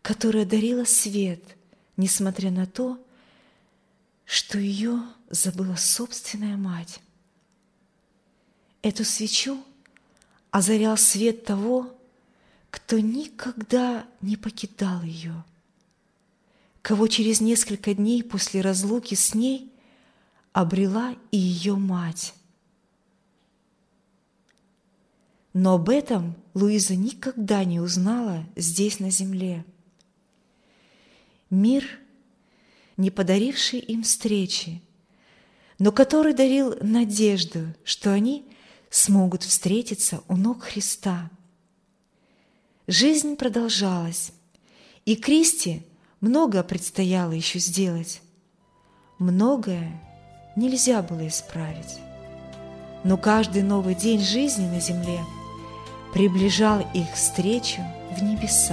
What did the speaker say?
которая дарила свет, несмотря на то, что ее забыла собственная мать. Эту свечу озарял свет того, кто никогда не покидал ее, кого через несколько дней после разлуки с ней обрела и ее мать. Но об этом Луиза никогда не узнала здесь, на земле. Мир, не подаривший им встречи, но который дарил надежду, что они смогут встретиться у ног Христа. Жизнь продолжалась, и Кристи много предстояло еще сделать. Многое нельзя было исправить, но каждый новый день жизни на земле приближал их встречу в небеса.